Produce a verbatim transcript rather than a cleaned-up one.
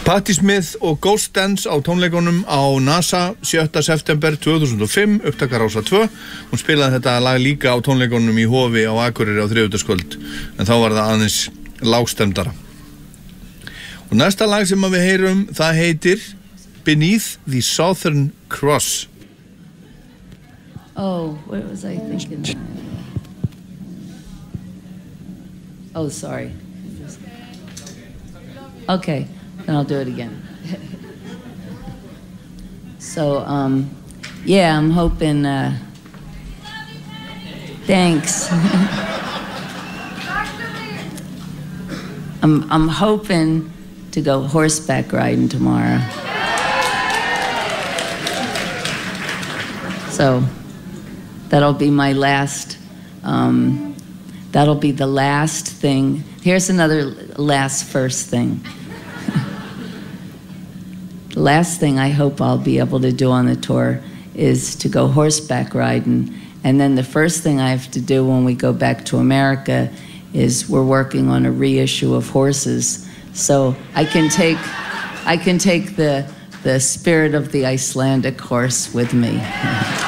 Patti Smith og Ghost Dance á tónleikunum á NASA sjötta september tvö þúsund og fimm, upptakar Rása tvö. Hún spilaði þetta lag líka á tónleikunum í Hofi á Akureyri á þriðjudagskvöld, en þá var það aðeins lágstemdara. Og næsta lag sem við heyrum, það heitir Beneath the Southern Cross. Oh, what was I thinking? Oh, sorry. Okay. Then I'll do it again. So, um, yeah, I'm hoping, uh, thanks. I'm, I'm hoping to go horseback riding tomorrow. So, that'll be my last, um, that'll be the last thing. Here's another last first thing. The last thing I hope I'll be able to do on the tour is to go horseback riding. And then the first thing I have to do when we go back to America is we're working on a reissue of Horses. So I can take, I can take the, the spirit of the Icelandic horse with me.